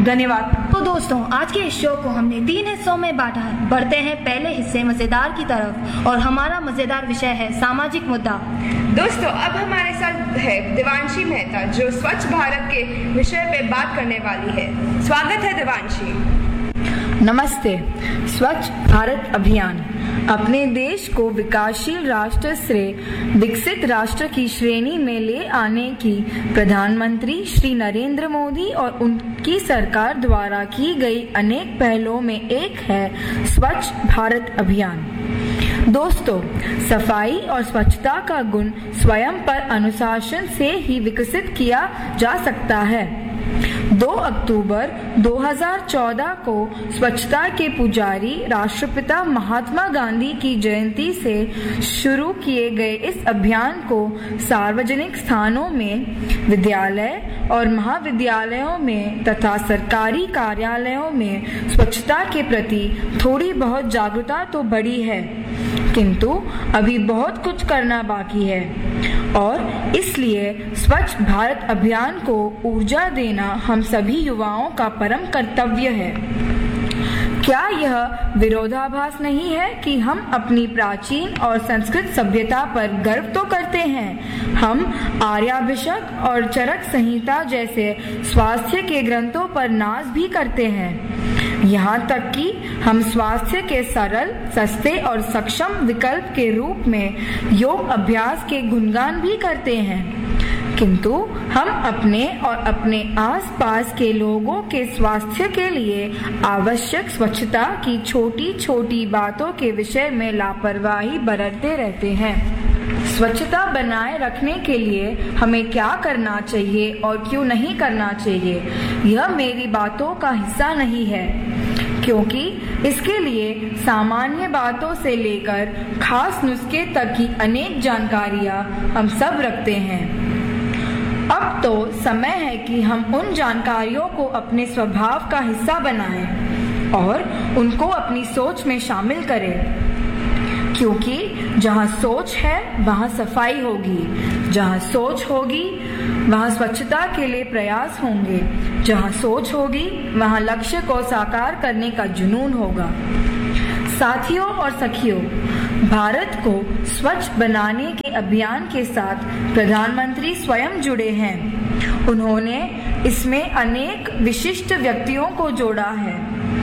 धन्यवाद। तो दोस्तों, आज के इस शो को हमने 3 हिस्सों में बांटा है। बढ़ते हैं पहले हिस्से मजेदार की तरफ, और हमारा मजेदार विषय है सामाजिक मुद्दा। दोस्तों, अब हमारे साथ है देवांशी मेहता, जो स्वच्छ भारत के विषय पे बात करने वाली है। स्वागत है देवांशी। नमस्ते। स्वच्छ भारत अभियान अपने देश को विकासशील राष्ट्र से विकसित राष्ट्र की श्रेणी में ले आने की प्रधानमंत्री श्री नरेंद्र मोदी और उनकी सरकार द्वारा की गई अनेक पहलों में एक है स्वच्छ भारत अभियान। दोस्तों, सफाई और स्वच्छता का गुण स्वयं पर अनुशासन से ही विकसित किया जा सकता है। 2 अक्टूबर 2014 को स्वच्छता के पुजारी राष्ट्रपिता महात्मा गांधी की जयंती से शुरू किए गए इस अभियान को सार्वजनिक स्थानों में, विद्यालय और महाविद्यालयों में तथा सरकारी कार्यालयों में स्वच्छता के प्रति थोड़ी बहुत जागरूकता तो बढ़ी है, किंतु अभी बहुत कुछ करना बाकी है और इसलिए स्वच्छ भारत अभियान को ऊर्जा देना हम सभी युवाओं का परम कर्तव्य है। क्या यह विरोधाभास नहीं है कि हम अपनी प्राचीन और संस्कृत सभ्यता पर गर्व तो करते हैं, हम आर्याभिषक और चरक संहिता जैसे स्वास्थ्य के ग्रंथों पर नाज भी करते हैं। यहाँ तक कि हम स्वास्थ्य के सरल, सस्ते और सक्षम विकल्प के रूप में योग अभ्यास के गुणगान भी करते हैं, किंतु हम अपने और अपने आसपास के लोगों के स्वास्थ्य के लिए आवश्यक स्वच्छता की छोटी छोटी बातों के विषय में लापरवाही बरतते रहते हैं। स्वच्छता बनाए रखने के लिए हमें क्या करना चाहिए और क्यों नहीं करना चाहिए, यह मेरी बातों का हिस्सा नहीं है, क्योंकि इसके लिए सामान्य बातों से लेकर खास नुस्खे तक की अनेक जानकारियां हम सब रखते हैं। अब तो समय है कि हम उन जानकारियों को अपने स्वभाव का हिस्सा बनाएं और उनको अपनी सोच में शामिल करें, क्योंकि जहाँ सोच है वहाँ सफाई होगी, जहाँ सोच होगी वहाँ स्वच्छता के लिए प्रयास होंगे, जहाँ सोच होगी वहाँ लक्ष्य को साकार करने का जुनून होगा। साथियों और सखियों, भारत को स्वच्छ बनाने के अभियान के साथ प्रधानमंत्री स्वयं जुड़े हैं। उन्होंने इसमें अनेक विशिष्ट व्यक्तियों को जोड़ा है।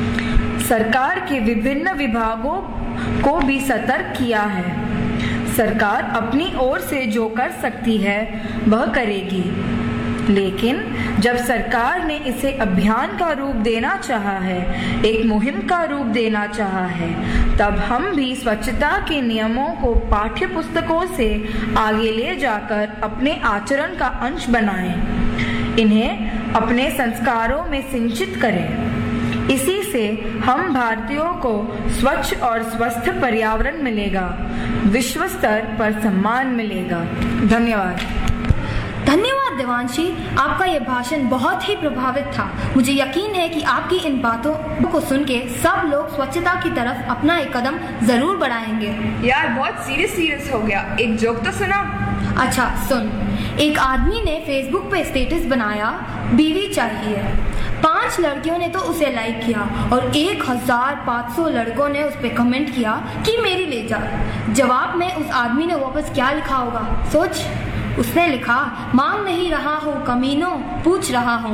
सरकार के विभिन्न विभागों को भी सतर्क किया है। सरकार अपनी ओर से जो कर सकती है वह करेगी, लेकिन जब सरकार ने इसे अभियान का रूप देना चाहा है, एक मुहिम का रूप देना चाहा है, तब हम भी स्वच्छता के नियमों को पाठ्य पुस्तकों से आगे ले जाकर अपने आचरण का अंश बनाएं, इन्हें अपने संस्कारों में सिंचित करें। इसी से हम भारतीयों को स्वच्छ और स्वस्थ पर्यावरण मिलेगा, विश्व स्तर पर सम्मान मिलेगा। धन्यवाद। धन्यवाद देवांशी, आपका यह भाषण बहुत ही प्रभावित था। मुझे यकीन है कि आपकी इन बातों को सुन के सब लोग स्वच्छता की तरफ अपना एक कदम जरूर बढ़ाएंगे। यार, बहुत सीरियस हो गया, एक जोक तो सुना। अच्छा सुन, एक आदमी ने फेसबुक पे स्टेटस बनाया, बीवी चाहिए। 5 लड़कियों ने तो उसे लाइक किया और 1500 लड़कों ने उस पे कमेंट किया कि मेरी ले जा। जवाब में उस आदमी ने वापस क्या लिखा होगा सोच। उसने लिखा, मांग नहीं रहा हूँ कमीनों, पूछ रहा हूँ।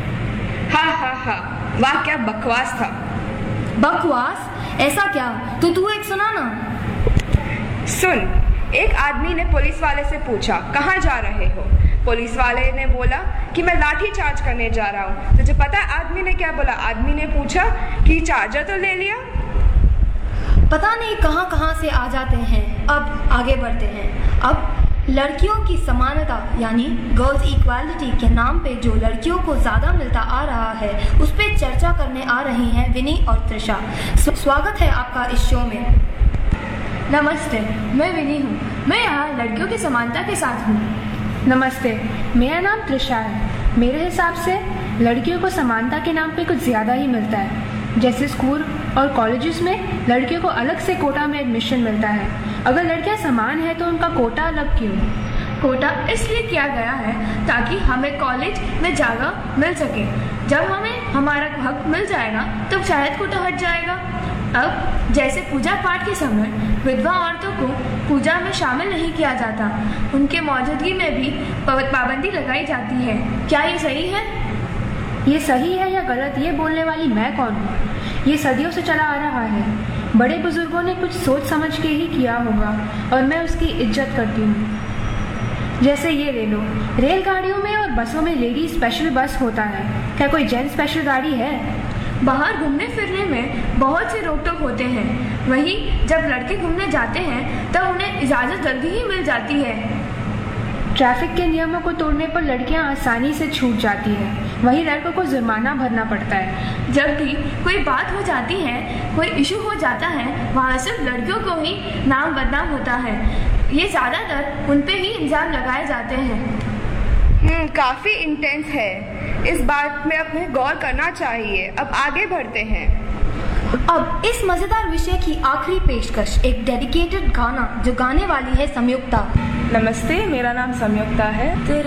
हा, वाह क्या बकवास था। बकवास? ऐसा क्या? तो तू एक सुना ना। सुन, एक आदमी ने पुलिस वाले से पूछा, कहाँ जा रहे हो? पुलिस वाले ने बोला कि मैं लाठी चार्ज करने जा रहा हूँ। तुझे पता है आदमी ने क्या बोला? आदमी ने पूछा कि चार्जर तो ले लिया। पता नहीं कहाँ कहाँ से आ जाते हैं। अब आगे बढ़ते हैं। अब लड़कियों की समानता यानी गर्ल्स इक्वालिटी के नाम पे जो लड़कियों को ज्यादा मिलता आ रहा है, उस पे चर्चा करने आ रही हैं विनी और त्रिशा। स्वागत है आपका इस शो में। नमस्ते, मैं विनी हूँ। मैं यहाँ लड़कियों की समानता के साथ हूँ। नमस्ते, मेरा नाम त्रिशा है। मेरे हिसाब से लड़कियों को समानता के नाम पे कुछ ज़्यादा ही मिलता है। जैसे स्कूल और कॉलेजेस में लड़कियों को अलग से कोटा में एडमिशन मिलता है। अगर लड़कियां समान है तो उनका कोटा अलग क्यों? कोटा इसलिए किया गया है ताकि हमें कॉलेज में जगह मिल सके। जब हमें हमारा हक मिल जाएगा तब शायद कोटा हट जाएगा। अब जैसे पूजा पाठ के समय विधवा औरतों को पूजा में शामिल नहीं किया जाता, उनके मौजूदगी में भी पाबंदी लगाई जाती है। क्या ये सही है? ये सही है या गलत, ये बोलने वाली मैं कौन हूँ? ये सदियों से चला आ रहा है। बड़े बुजुर्गों ने कुछ सोच समझ के ही किया होगा और मैं उसकी इज्जत करती हूँ। जैसे ये ले लो, रेलगाड़ियों में और बसों में लेडीज स्पेशल बस होता है, क्या कोई जेंट्स स्पेशल गाड़ी है? बाहर घूमने फिरने में बहुत से रोक टोक होते हैं, वहीं जब लड़के घूमने जाते हैं तब उन्हें इजाज़त जल्दी ही मिल जाती है। ट्रैफिक के नियमों को तोड़ने पर लड़कियां आसानी से छूट जाती है, वहीं लड़कों को जुर्माना भरना पड़ता है। जब भी कोई बात हो जाती है, कोई इशू हो जाता है, वहाँ सिर्फ लड़कियों को ही नाम बदनाम होता है। ये ज़्यादातर उन पे ही इल्ज़ाम लगाए जाते हैं। काफी इंटेंस है। इस बात में अपने गौर करना चाहिए। अब आगे बढ़ते हैं। अब इस मजेदार विषय की आखिरी पेशकश, एक डेडिकेटेड गाना जो गाने वाली है संयुक्ता। नमस्ते, मेरा नाम संयुक्ता है। तेरा